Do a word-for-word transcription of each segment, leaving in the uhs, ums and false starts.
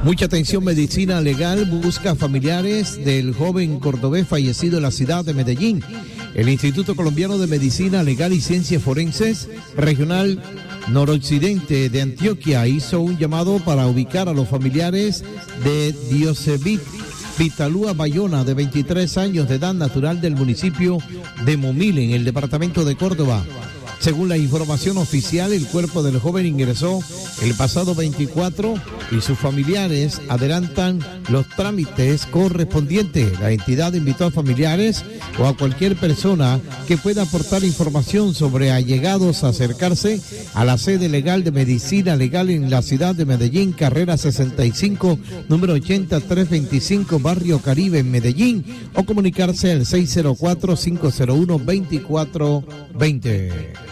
Mucha atención, Medicina Legal busca familiares del joven cordobés fallecido en la ciudad de Medellín. El Instituto Colombiano de Medicina Legal y Ciencias Forenses Regional Noroccidente de Antioquia hizo un llamado para ubicar a los familiares de Diosebit Vitalúa Bayona, de veintitrés años de edad, natural del municipio de Momil, en el departamento de Córdoba. Según la información oficial, el cuerpo del joven ingresó el pasado veinticuatro y sus familiares adelantan los trámites correspondientes. La entidad invitó a familiares o a cualquier persona que pueda aportar información sobre allegados a acercarse a la sede legal de Medicina Legal en la ciudad de Medellín, carrera sesenta y cinco, número ochenta y tres veinticinco, Barrio Caribe, en Medellín, o comunicarse al seis cero cuatro, cinco cero uno, dos cuatro dos cero.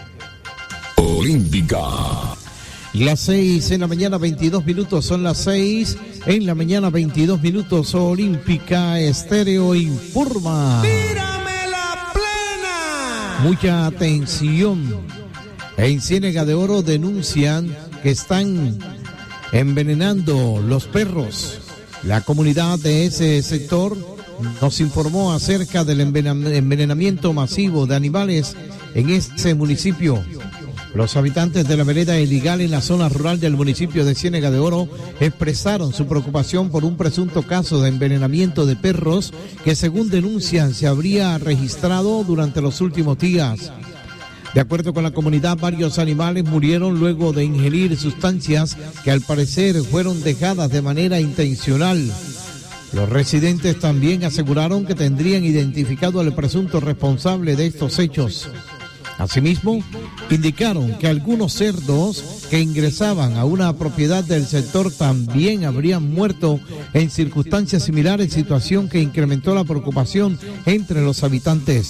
Olímpica. Las seis en la mañana, veintidós minutos, son las seis en la mañana, veintidós minutos. Olímpica Estéreo informa. ¡Tírame la plena! Mucha atención. En Ciénega de Oro denuncian que están envenenando los perros. La comunidad de ese sector nos informó acerca del envenenamiento masivo de animales en ese municipio. Los habitantes de la vereda Eligal, en la zona rural del municipio de Ciénega de Oro, expresaron su preocupación por un presunto caso de envenenamiento de perros que, según denuncian, se habría registrado durante los últimos días. De acuerdo con la comunidad, varios animales murieron luego de ingerir sustancias que al parecer fueron dejadas de manera intencional. Los residentes también aseguraron que tendrían identificado al presunto responsable de estos hechos. Asimismo, indicaron que algunos cerdos que ingresaban a una propiedad del sector también habrían muerto en circunstancias similares, situación que incrementó la preocupación entre los habitantes.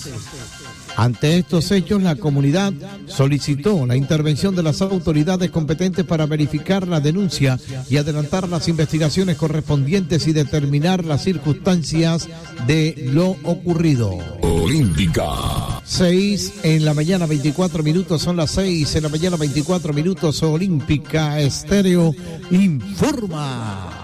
Ante estos hechos, la comunidad solicitó la intervención de las autoridades competentes para verificar la denuncia y adelantar las investigaciones correspondientes y determinar las circunstancias de lo ocurrido. Olímpica. Seis en la mañana, veinticuatro minutos, son las seis en la mañana, veinticuatro minutos. Olímpica Estéreo informa.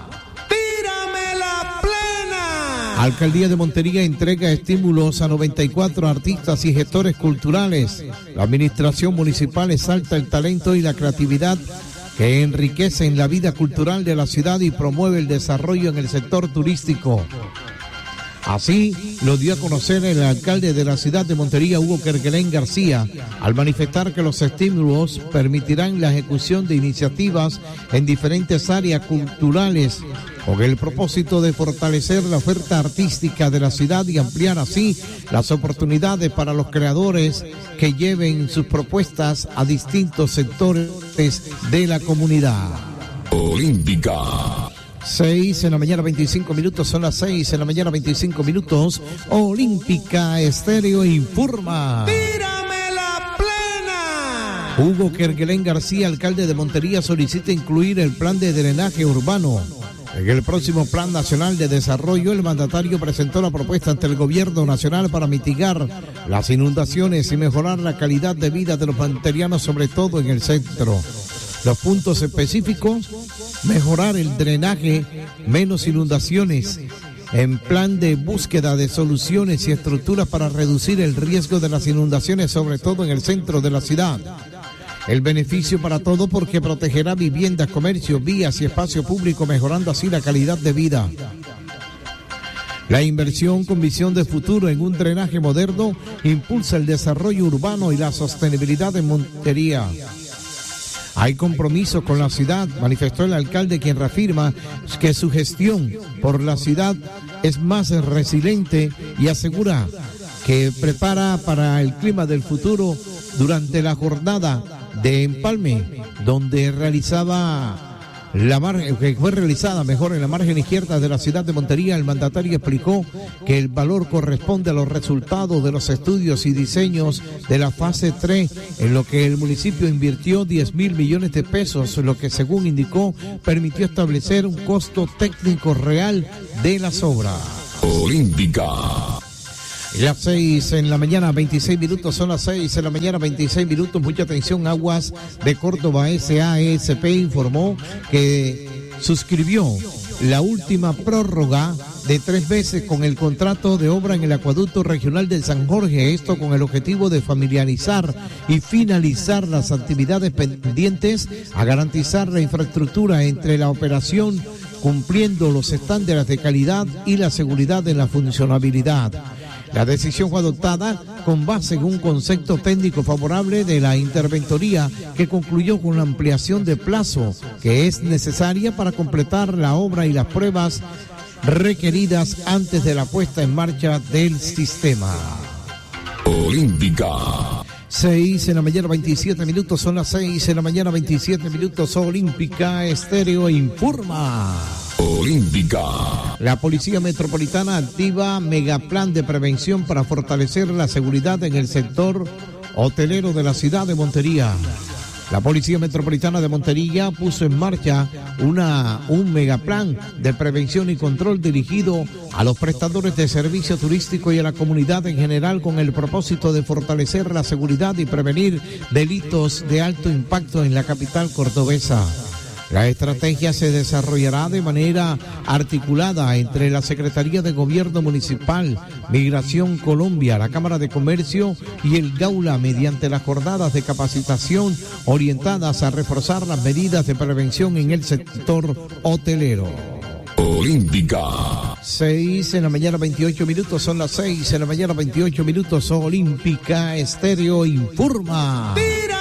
Alcaldía de Montería entrega estímulos a noventa y cuatro artistas y gestores culturales. La administración municipal exalta el talento y la creatividad que enriquecen la vida cultural de la ciudad y promueve el desarrollo en el sector turístico. Así lo dio a conocer el alcalde de la ciudad de Montería, Hugo Kerguelen García, al manifestar que los estímulos permitirán la ejecución de iniciativas en diferentes áreas culturales con el propósito de fortalecer la oferta artística de la ciudad y ampliar así las oportunidades para los creadores que lleven sus propuestas a distintos sectores de la comunidad. Olímpica. Seis en la mañana, veinticinco minutos, son las seis en la mañana, veinticinco minutos. Olímpica Estéreo informa. ¡Tírame la plena! Hugo Kerguelen García, alcalde de Montería, solicita incluir el plan de drenaje urbano. En el próximo Plan Nacional de Desarrollo, el mandatario presentó la propuesta ante el Gobierno Nacional para mitigar las inundaciones y mejorar la calidad de vida de los monterianos, sobre todo en el centro. Los puntos específicos: mejorar el drenaje, menos inundaciones, en plan de búsqueda de soluciones y estructuras para reducir el riesgo de las inundaciones, sobre todo en el centro de la ciudad. El beneficio para todos porque protegerá viviendas, comercios, vías y espacio público, mejorando así la calidad de vida. La inversión con visión de futuro en un drenaje moderno impulsa el desarrollo urbano y la sostenibilidad en Montería. Hay compromiso con la ciudad, manifestó el alcalde, quien reafirma que su gestión por la ciudad es más resiliente y asegura que prepara para el clima del futuro. Durante la jornada de empalme, donde realizaba la margen, que fue realizada mejor en la margen izquierda de la ciudad de Montería, el mandatario explicó que el valor corresponde a los resultados de los estudios y diseños de la fase tres, en lo que el municipio invirtió diez mil millones de pesos, lo que, según indicó, permitió establecer un costo técnico real de las obras. Olímpica. Las seis en la mañana, veintiséis minutos, son las seis en la mañana, veintiséis minutos. Mucha atención, Aguas de Córdoba S A S P informó que suscribió la última prórroga de tres veces con el contrato de obra en el acueducto regional del San Jorge, esto con el objetivo de familiarizar y finalizar las actividades pendientes a garantizar la infraestructura entre la operación, cumpliendo los estándares de calidad y la seguridad en la funcionabilidad. La decisión fue adoptada con base en un concepto técnico favorable de la interventoría que concluyó con la ampliación de plazo que es necesaria para completar la obra y las pruebas requeridas antes de la puesta en marcha del sistema. Olímpica. Seis en la mañana, veintisiete minutos, son las seis en la mañana, veintisiete minutos, Olímpica Estéreo informa. Olímpica. La Policía Metropolitana activa megaplan de prevención para fortalecer la seguridad en el sector hotelero de la ciudad de Montería. La Policía Metropolitana de Montería puso en marcha una, un megaplan de prevención y control dirigido a los prestadores de servicio turístico y a la comunidad en general con el propósito de fortalecer la seguridad y prevenir delitos de alto impacto en la capital cordobesa. La estrategia se desarrollará de manera articulada entre la Secretaría de Gobierno Municipal, Migración Colombia, la Cámara de Comercio y el Gaula mediante las jornadas de capacitación orientadas a reforzar las medidas de prevención en el sector hotelero. Olímpica. Seis en la mañana, veintiocho minutos, son las seis en la mañana, veintiocho minutos, Olímpica Estéreo informa.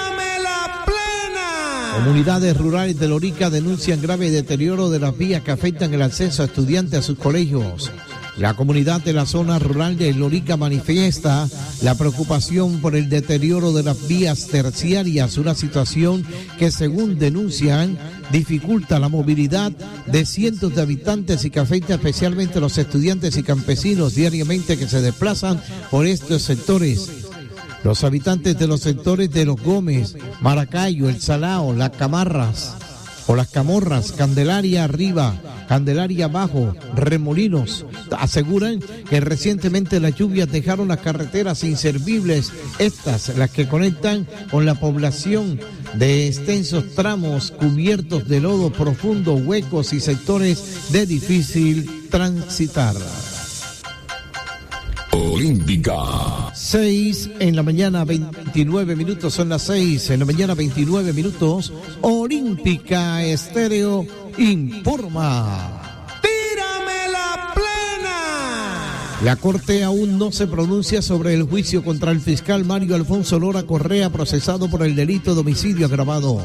Comunidades rurales de Lorica denuncian grave deterioro de las vías que afectan el acceso a estudiantes a sus colegios. La comunidad de la zona rural de Lorica manifiesta la preocupación por el deterioro de las vías terciarias, una situación que, según denuncian, dificulta la movilidad de cientos de habitantes y que afecta especialmente a los estudiantes y campesinos diariamente que se desplazan por estos sectores. Los habitantes de los sectores de Los Gómez, Maracayo, El Salao, Las Camarras o Las Camorras, Candelaria Arriba, Candelaria Abajo, Remolinos, aseguran que recientemente las lluvias dejaron las carreteras inservibles, estas las que conectan con la población de extensos tramos cubiertos de lodo profundo, huecos y sectores de difícil transitar. Olímpica. Seis en la mañana, veintinueve minutos, son las seis en la mañana, veintinueve minutos, Olímpica Estéreo informa. ¡Tírame la plena! La Corte aún no se pronuncia sobre el juicio contra el fiscal Mario Alfonso Lora Correa, procesado por el delito de homicidio agravado.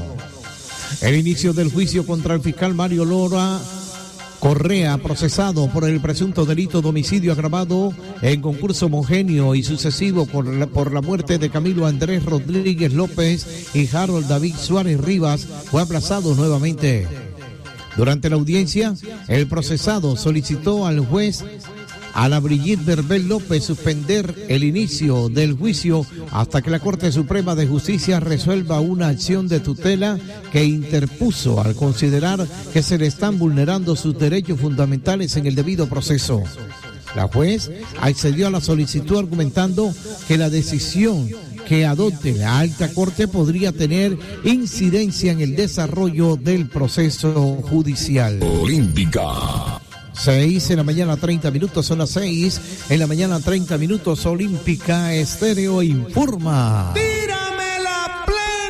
El inicio del juicio contra el fiscal Mario Lora Correa, procesado por el presunto delito de homicidio agravado en concurso homogéneo y sucesivo por la, por la muerte de Camilo Andrés Rodríguez López y Harold David Suárez Rivas, fue aplazado nuevamente. Durante la audiencia, el procesado solicitó al juez Ana Brigitte Verbel López suspender el inicio del juicio hasta que la Corte Suprema de Justicia resuelva una acción de tutela que interpuso al considerar que se le están vulnerando sus derechos fundamentales en el debido proceso. La juez accedió a la solicitud argumentando que la decisión que adopte la Alta Corte podría tener incidencia en el desarrollo del proceso judicial. Olímpica. Seis en la mañana, treinta minutos, son las seis en la mañana, treinta minutos, Olímpica Estéreo informa. ¡Tírame la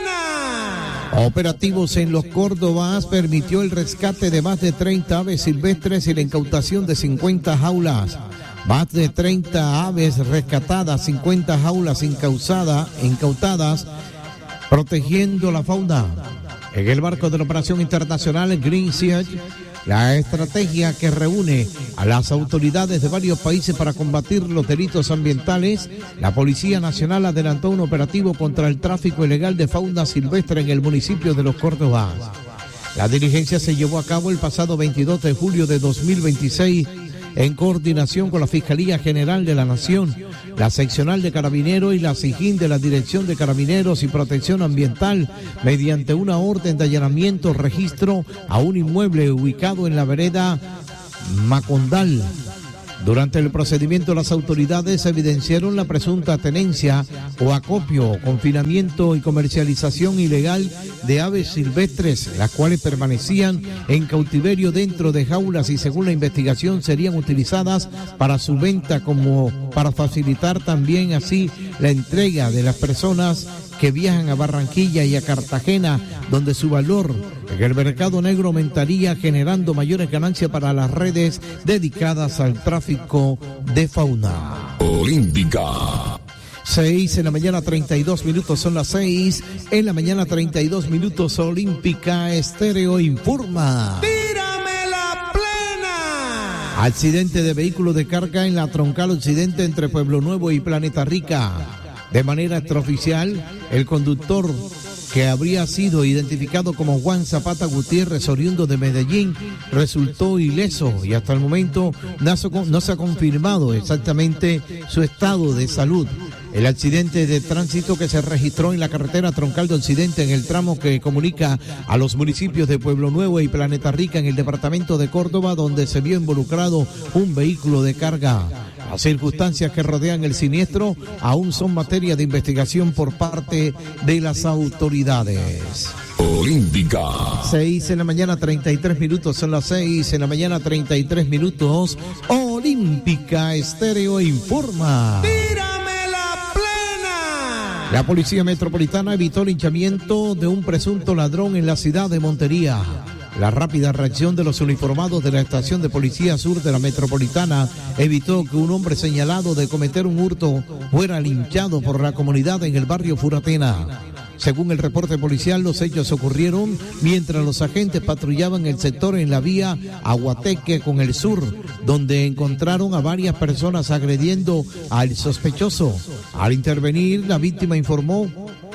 plena! Operativos en Los Córdobas permitió el rescate de más de treinta aves silvestres y la incautación de cincuenta jaulas. Más de treinta aves rescatadas, cincuenta jaulas incausada, incautadas, protegiendo la fauna. En el marco de la operación internacional Green Siege, la estrategia que reúne a las autoridades de varios países para combatir los delitos ambientales, la Policía Nacional adelantó un operativo contra el tráfico ilegal de fauna silvestre en el municipio de Los Córdobas. La diligencia se llevó a cabo el pasado veintidós de julio de dos mil veintiséis en coordinación con la Fiscalía General de la Nación, la Seccional de Carabineros y la SIGIN de la Dirección de Carabineros y Protección Ambiental, mediante una orden de allanamiento registro a un inmueble ubicado en la vereda Macondal Durante el procedimiento, las autoridades evidenciaron la presunta tenencia o acopio, confinamiento y comercialización ilegal de aves silvestres, las cuales permanecían en cautiverio dentro de jaulas y, según la investigación, serían utilizadas para su venta como para facilitar también así la entrega de las personas que viajan a Barranquilla y a Cartagena, donde su valor en el mercado negro aumentaría, generando mayores ganancias para las redes dedicadas al tráfico de fauna. Olímpica. Seis en la mañana, treinta y dos minutos, son las seis en la mañana, treinta y dos minutos. Olímpica Estéreo informa. ¡Tírame la plena! Accidente de vehículo de carga en la troncal occidente entre Pueblo Nuevo y Planeta Rica. De manera extraoficial, el conductor, que habría sido identificado como Juan Zapata Gutiérrez, oriundo de Medellín, resultó ileso y hasta el momento no se ha confirmado exactamente su estado de salud. El accidente de tránsito que se registró en la carretera troncal de Occidente en el tramo que comunica a los municipios de Pueblo Nuevo y Planeta Rica en el departamento de Córdoba, donde se vio involucrado un vehículo de carga. Las circunstancias que rodean el siniestro aún son materia de investigación por parte de las autoridades. Olímpica. Seis en la mañana, treinta y tres minutos, son las seis en la mañana, treinta y tres minutos. Olímpica Estéreo informa. ¡Tírame la plena! La Policía Metropolitana evitó el linchamiento de un presunto ladrón en la ciudad de Montería. La rápida reacción de los uniformados de la estación de policía sur de la Metropolitana evitó que un hombre señalado de cometer un hurto fuera linchado por la comunidad en el barrio Furatena. Según el reporte policial, los hechos ocurrieron mientras los agentes patrullaban el sector en la vía Aguateque con el sur, donde encontraron a varias personas agrediendo al sospechoso. Al intervenir, la víctima informó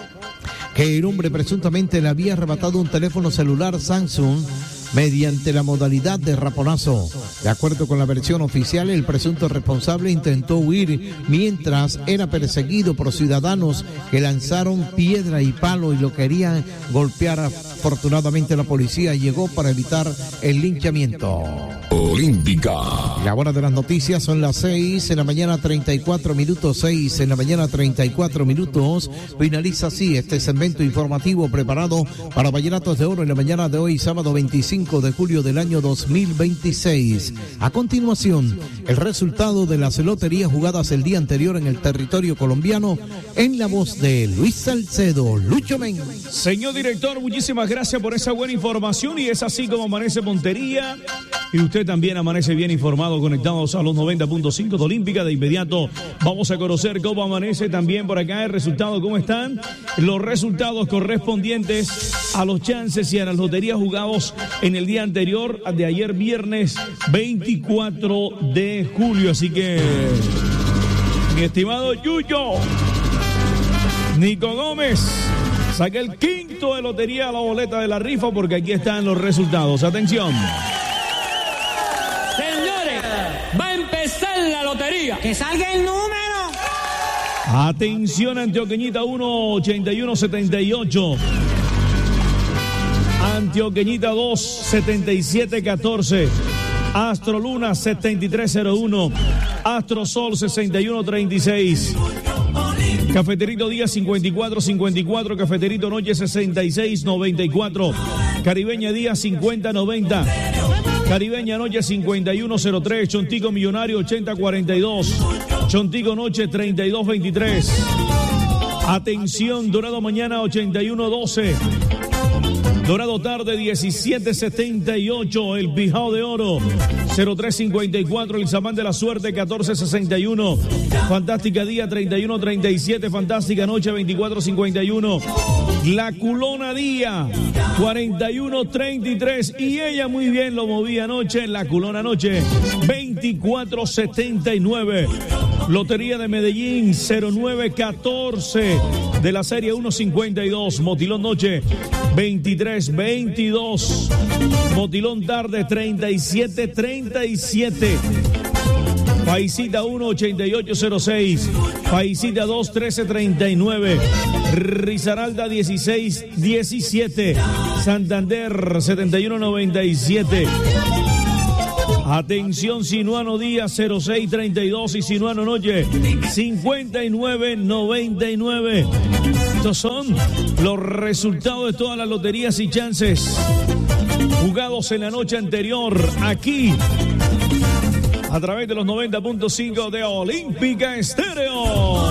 que el hombre presuntamente le había arrebatado un teléfono celular Samsung mediante la modalidad de raponazo. De acuerdo con la versión oficial, el presunto responsable intentó huir mientras era perseguido por ciudadanos que lanzaron piedra y palo y lo querían golpear. Afortunadamente la policía llegó para evitar el linchamiento. Olímpica. La hora de las noticias son las seis en la mañana, treinta y cuatro minutos, seis en la mañana, treinta y cuatro minutos. Finaliza así este segmento informativo preparado para Vallenatos de Oro en la mañana de hoy, sábado veinticinco de julio del año dos mil veintiséis. A continuación, el resultado de las loterías jugadas el día anterior en el territorio colombiano, en la voz de Luis Salcedo. Lucho Men. Señor director, muchísimas gracias por esa buena información, y es así como amanece Montería. Y usted también amanece bien informado, conectados a los noventa punto cinco de Olímpica. De inmediato vamos a conocer cómo amanece también por acá el resultado, cómo están los resultados correspondientes a los chances y a las loterías jugados en el día anterior, de ayer viernes veinticuatro de julio. Así que, mi estimado Yuyo, Nico Gómez, saca el quinto de lotería a la boleta de la rifa, porque aquí están los resultados. Atención. Va a empezar la lotería. ¡Que salga el número! Atención, Antioqueñita uno, ochenta y uno setenta y ocho. Antioqueñita dos, setenta y siete catorce. Astro Luna setenta y tres cero uno. Astro Sol sesenta y uno treinta y seis. Cafeterito Día cincuenta y cuatro cincuenta y cuatro. Cafeterito Noche sesenta y seis noventa y cuatro. Caribeña Día cincuenta noventa. Caribeña Noche cincuenta y uno cero tres. Chontico Millonario ochenta cuarenta y dos. Chontico Noche treinta y dos veintitrés. Atención, Dorado Mañana ochenta y uno doce. Dorado Tarde diecisiete setenta y ocho. El Bijao de Oro cero tres cincuenta y cuatro. El Samán de la Suerte catorce sesenta y uno. Fantástica Día treinta y uno treinta y siete. Fantástica Noche veinticuatro cincuenta y uno. La Culona Día cuarenta y uno treinta y tres. Y ella muy bien lo movía anoche. La Culona Noche veinticuatro setenta y nueve. Lotería de Medellín cero nueve catorce de la serie uno cincuenta y dos. Motilón Noche veintitrés veintidós. Motilón Tarde treinta y siete treinta y siete. Paisita uno ochenta y ocho cero seis. Paisita dos trece treinta y nueve. Risaralda dieciséis diecisiete. Santander setenta y uno noventa y siete. Atención, Sinuano Díaz, cero seis treinta y dos y Sinuano Noche, cincuenta y nueve noventa y nueve. Estos son los resultados de todas las loterías y chances jugados en la noche anterior, aquí, a través de los noventa punto cinco de Olímpica Estéreo.